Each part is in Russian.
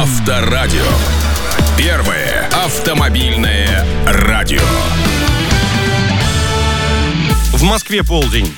Авторадио. Первое автомобильное радио. В Москве полдень.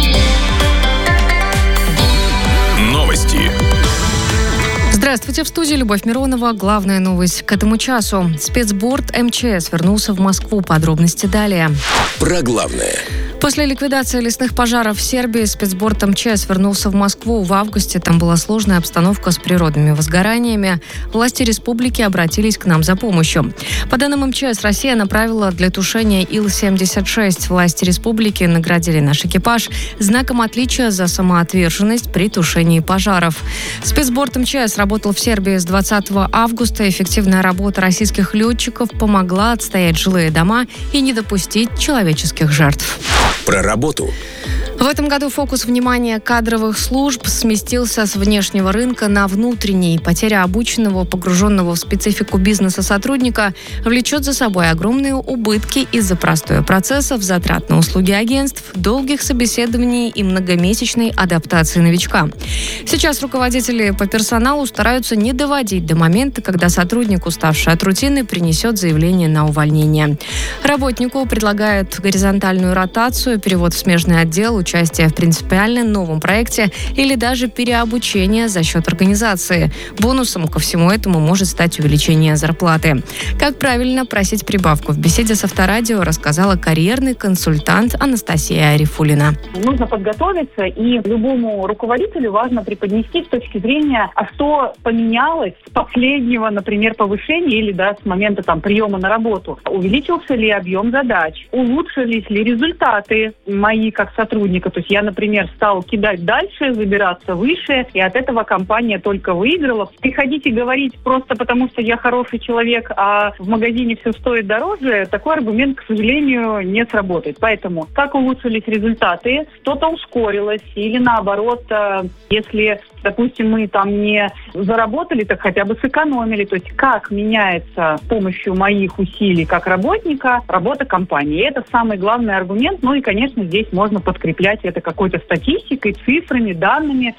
Новости. Здравствуйте, в студии Любовь Миронова. Главная новость к этому часу. Спецборд МЧС вернулся в Москву. Подробности далее. Про главное. После ликвидации лесных пожаров в Сербии спецборд МЧС вернулся в Москву. В августе там была сложная обстановка с природными возгораниями. Власти республики обратились к нам за помощью. По данным МЧС, Россия направила для тушения Ил-76. Власти республики наградили наш экипаж знаком отличия за самоотверженность при тушении пожаров. Спецборд МЧС работал в Сербии с 20 августа. Эффективная работа российских летчиков помогла отстоять жилые дома и не допустить человеческих жертв. Про работу. В этом году фокус внимания кадровых служб сместился с внешнего рынка на внутренний. Потеря обученного, погруженного в специфику бизнеса сотрудника влечет за собой огромные убытки из-за простоя процессов, затрат на услуги агентств, долгих собеседований и многомесячной адаптации новичка. Сейчас руководители по персоналу стараются не доводить до момента, когда сотрудник, уставший от рутины, принесет заявление на увольнение. Работнику предлагают горизонтальную ротацию, перевод в смежный отдел, участие в принципиально новом проекте или даже переобучение за счет организации. Бонусом ко всему этому может стать увеличение зарплаты. Как правильно просить прибавку? В беседе с Авторадио рассказала карьерный консультант Анастасия Арифулина. Нужно подготовиться, и любому руководителю важно преподнести с точки зрения, а что поменялось с последнего, например, повышения или с момента приема на работу. Увеличился ли объем задач? Улучшились ли результаты мои как сотрудника? То есть я, например, стал кидать дальше, забираться выше, и от этого компания только выиграла. Приходить и говорить просто потому, что я хороший человек, а в магазине все стоит дороже, такой аргумент, к сожалению, не сработает. Поэтому как улучшились результаты, что-то ускорилось, или наоборот, если, допустим, мы не заработали, так хотя бы сэкономили. То есть как меняется с помощью моих усилий как работника работа компании. И это самый главный аргумент. Ну и, конечно, здесь можно подкреплять это какой-то статистикой, цифрами, данными.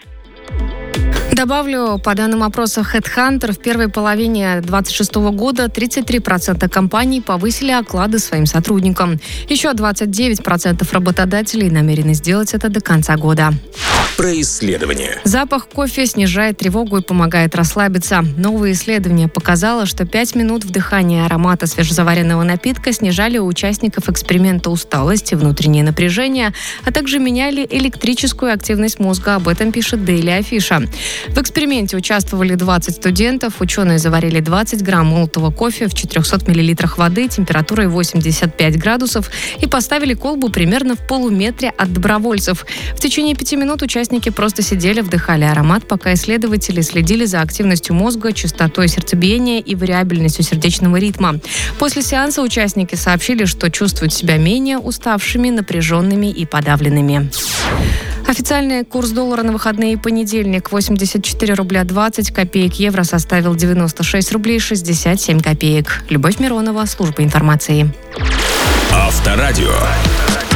Добавлю, по данным опроса HeadHunter, в первой половине 2026 года 33% компаний повысили оклады своим сотрудникам. Еще 29% работодателей намерены сделать это до конца года. Про исследование. Запах кофе снижает тревогу и помогает расслабиться. Новое исследование показало, что 5 минут вдыхания аромата свежезаваренного напитка снижали у участников эксперимента усталость и внутреннее напряжение, а также меняли электрическую активность мозга. Об этом пишет Daily Afisha. В эксперименте участвовали 20 студентов. Ученые заварили 20 грамм молотого кофе в 400 миллилитрах воды температурой 85 градусов и поставили колбу примерно в полуметре от добровольцев. В течение 5 минут участники просто сидели, вдыхали аромат, пока исследователи следили за активностью мозга, частотой сердцебиения и вариабельностью сердечного ритма. После сеанса участники сообщили, что чувствуют себя менее уставшими, напряженными и подавленными. Официальный курс доллара на выходные понедельник 84 рубля 20 копеек, евро составил 96 рублей 67 копеек. Любовь Миронова, служба информации. Авторадио.